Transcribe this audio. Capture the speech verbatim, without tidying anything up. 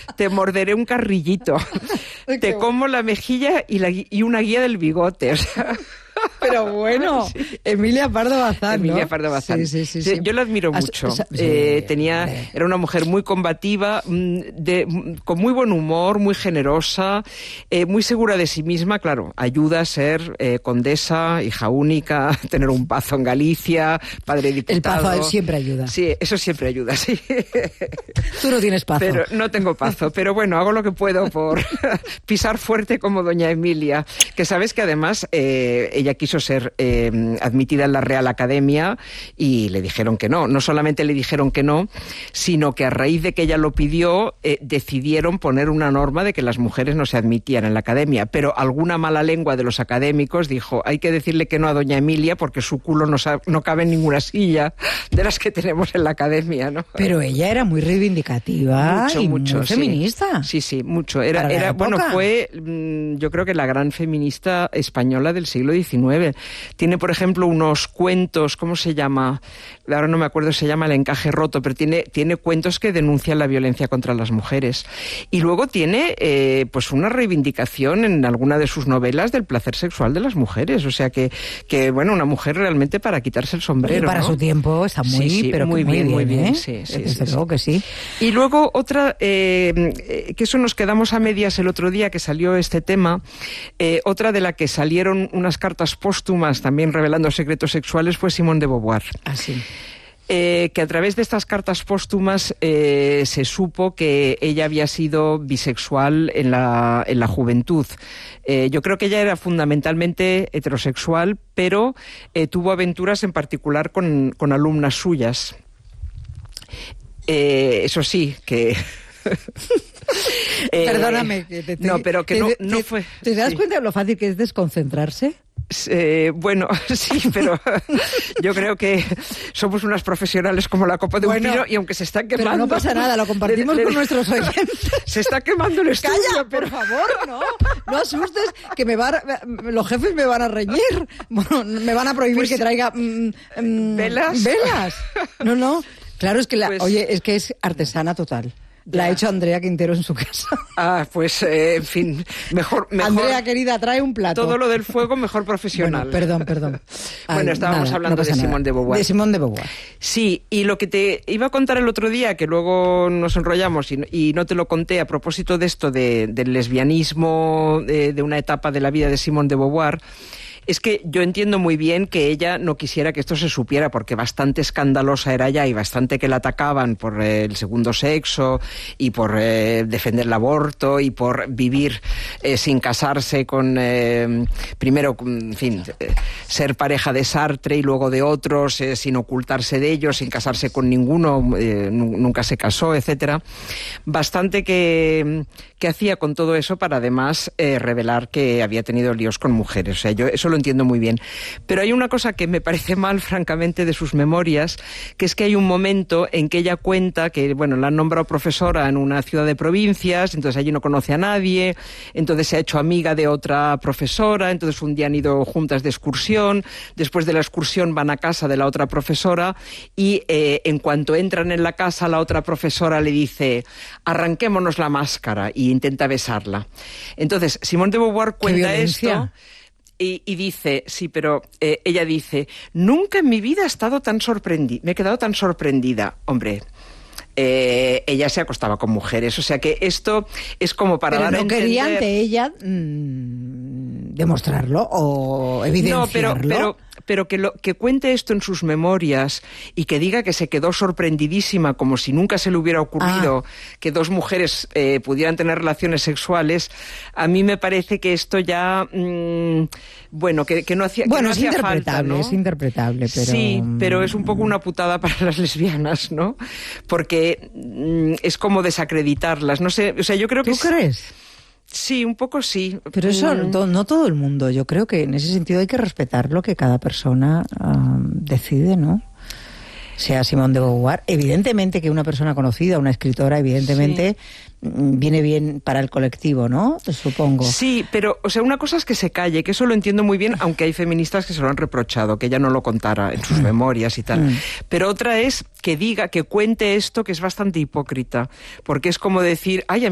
te morderé un carrillito, te como la mejilla y, la, y una guía del bigote, o sea... Pero bueno, sí. Emilia Pardo Bazán, ¿no? Emilia Pardo Bazán. Sí, sí, sí, sí, sí. Yo la admiro mucho. O sea, sí, eh, tenía, era una mujer muy combativa, de, con muy buen humor, muy generosa, eh, muy segura de sí misma. Claro, ayuda a ser eh, condesa, hija única, tener un pazo en Galicia, padre diputado. El pazo siempre ayuda. Sí, eso siempre ayuda, sí. Tú no tienes pazo. Pero no tengo pazo, pero bueno, hago lo que puedo por pisar fuerte como doña Emilia, que sabes que además eh, ella quiso ser eh, admitida en la Real Academia y le dijeron que no. No solamente le dijeron que no, sino que a raíz de que ella lo pidió, eh, decidieron poner una norma de que las mujeres no se admitían en la Academia. Pero alguna mala lengua de los académicos dijo, hay que decirle que no a doña Emilia porque su culo no, no cabe en ninguna silla de las que tenemos en la Academia, ¿no? Pero ella era muy reivindicativa mucho, y mucho, muy sí. feminista. Sí, sí, mucho. Era, era bueno, fue, yo creo que la gran feminista española del siglo diecinueve. Tiene, por ejemplo, unos cuentos, ¿cómo se llama? Ahora no me acuerdo, se llama El encaje roto, pero tiene, tiene cuentos que denuncian la violencia contra las mujeres. Y luego tiene eh, pues una reivindicación en alguna de sus novelas del placer sexual de las mujeres. O sea que, que bueno, una mujer realmente para quitarse el sombrero. Y para ¿no? su tiempo está muy, sí, sí, pero muy, muy bien, bien, muy bien. ¿eh? Sí, sí, Desde sí, luego sí. que sí. Y luego otra, eh, que eso nos quedamos a medias el otro día que salió este tema, eh, otra de la que salieron unas cartas póstumas también revelando secretos sexuales fue Simone de Beauvoir. Ah, sí. Eh, que a través de estas cartas póstumas eh, se supo que ella había sido bisexual en la, en la juventud. Eh, yo creo que ella era fundamentalmente heterosexual, pero eh, tuvo aventuras en particular con, con alumnas suyas. Eh, eso sí, que... eh, Perdóname. Que te, te, no, pero que te, no, te, no fue... ¿Te das sí. cuenta de lo fácil que es desconcentrarse? Eh, bueno, sí, pero yo creo que somos unas profesionales como la copa de bueno, un pino y aunque se está quemando... Pero no pasa nada, lo compartimos le, le, con nuestros oyentes. Se está quemando el estudio. ¡Calla, pero... por favor, no! No asustes, que me van, los jefes me van a reñir. Bueno, me van a prohibir pues, que traiga... Mm, mm, ¿Velas? ¿Velas? No, no. Claro, es que la, pues, oye, es que es artesana total. La ha hecho Andrea Quintero en su casa. Ah, pues, eh, en fin, mejor, mejor... Andrea, querida, trae un plato. Todo lo del fuego, mejor profesional. Bueno, perdón, perdón. Ay, bueno, estábamos nada, hablando no de Simone de Beauvoir. De Simone de Beauvoir. Sí, y lo que te iba a contar el otro día, que luego nos enrollamos y, y no te lo conté a propósito de esto, de, del lesbianismo, de, de una etapa de la vida de Simone de Beauvoir, es que yo entiendo muy bien que ella no quisiera que esto se supiera, porque bastante escandalosa era ella y bastante que la atacaban por eh, el segundo sexo y por eh, defender el aborto y por vivir eh, sin casarse con, eh, primero, en fin, eh, ser pareja de Sartre y luego de otros, eh, sin ocultarse de ellos, sin casarse con ninguno, eh, nunca se casó, etcétera. Bastante que, que hacía con todo eso para además eh, revelar que había tenido líos con mujeres. O sea, yo eso lo entiendo muy bien. Pero hay una cosa que me parece mal, francamente, de sus memorias, que es que hay un momento en que ella cuenta que, bueno, la han nombrado profesora en una ciudad de provincias, entonces allí no conoce a nadie, entonces se ha hecho amiga de otra profesora, entonces un día han ido juntas de excursión, después de la excursión van a casa de la otra profesora y eh, en cuanto entran en la casa, la otra profesora le dice, arranquémonos la máscara, y intenta besarla. Entonces, Simone de Beauvoir cuenta esto... Y, y dice, sí, pero eh, ella dice, nunca en mi vida he estado tan sorprendida, me he quedado tan sorprendida. Hombre, eh, ella se acostaba con mujeres, o sea que esto es como para pero dar no a entender... quería ante ella mmm, demostrarlo o evidenciarlo. No, pero... pero pero que, lo, que cuente esto en sus memorias y que diga que se quedó sorprendidísima, como si nunca se le hubiera ocurrido ah. que dos mujeres eh, pudieran tener relaciones sexuales, a mí me parece que esto ya, mmm, bueno, que, que no hacía, que bueno, no es hacía interpretable, falta, ¿no? Es interpretable, pero... Sí, pero es un poco una putada para las lesbianas, ¿no? Porque mmm, es como desacreditarlas, no sé, o sea, yo creo que... ¿Tú crees? Sí, un poco sí. Pero eso mm. no, no todo el mundo. Yo creo que en ese sentido hay que respetar lo que cada persona um, decide, ¿no? Sea Simone de Beauvoir. Evidentemente que una persona conocida, una escritora, evidentemente sí. viene bien para el colectivo, ¿no? Supongo. Sí, pero, o sea, una cosa es que se calle, que eso lo entiendo muy bien, aunque hay feministas que se lo han reprochado, que ella no lo contara en sus memorias y tal. Mm. Pero otra es que diga, que cuente esto, que es bastante hipócrita, porque es como decir, ay,